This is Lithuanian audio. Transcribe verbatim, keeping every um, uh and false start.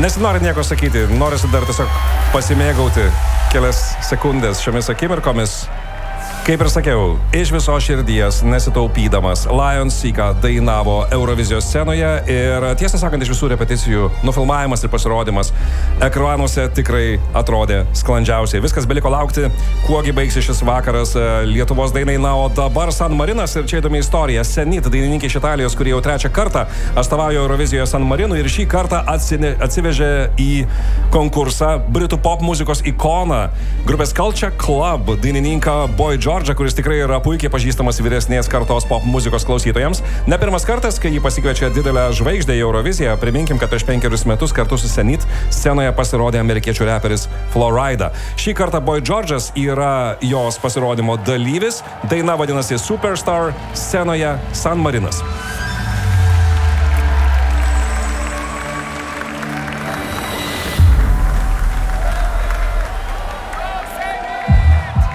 Nesinori nieko sakyti, norisi dar tiesiog pasimėgauti kelias sekundės šiomis akimirkomis. Kaip ir sakiau, iš viso širdies nesitaupydamas Lion Sika dainavo Eurovizijos scenoje ir tiesą sakant, iš visų repeticijų nufilmavimas ir pasirodymas ekranuose tikrai atrodė sklandžiausiai. Viskas beliko laukti, kuogi baigsis šis vakaras Lietuvos dainai. Na, o dabar San Marinas ir čia įdomi istorija. Senit dainininkė iš Italijos, kurie jau trečią kartą atstovauja Eurovizijoje San Marinui ir šį kartą atsine, atsivežė į konkursą britų pop muzikos ikoną grupės Culture Club dainininką Boy George, kuris tikrai yra puikiai pažįstamas vyresnės kartos pop muzikos klausytojams. Ne pirmas kartas, kai jį pasikviečia didelę žvaigždę į Euroviziją. Priminkim, kad prieš penkerius metus kartu su Senit scenoje pasirodė amerikiečių reperis Florida. Šį kartą Boy George'as yra jos pasirodymo dalyvis. Daina vadinasi Superstar, scenoje San Marinas.